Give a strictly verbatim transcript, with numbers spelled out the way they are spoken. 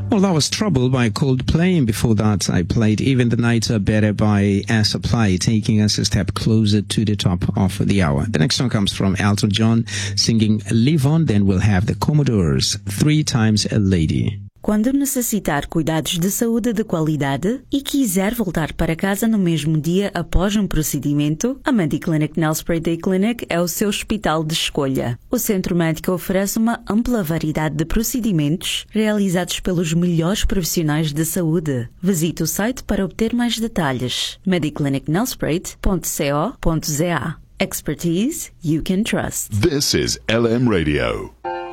Well, that was Trouble by Coldplay, and before that I played Even the Nights Are Better by Air Supply, taking us a step closer to the top of the hour. The next song comes from Elton John singing Live On, then we'll have the Commodores, Three Times a Lady. Quando necessitar cuidados de saúde de qualidade e quiser voltar para casa no mesmo dia após um procedimento, a Mediclinic Nelspruit Day Clinic é o seu hospital de escolha. O centro médico oferece uma ampla variedade de procedimentos realizados pelos melhores profissionais de saúde. Visite o site para obter mais detalhes. mediclinic nelspruit ponto co ponto za. Expertise you can trust. This is L M Radio.